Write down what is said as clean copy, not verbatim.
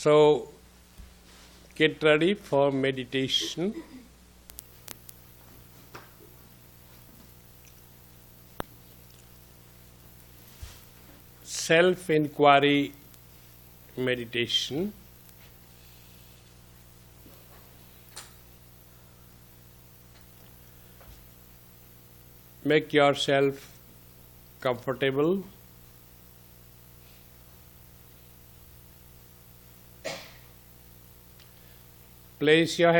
So get ready for meditation. Self-inquiry meditation. Make yourself comfortable. Place your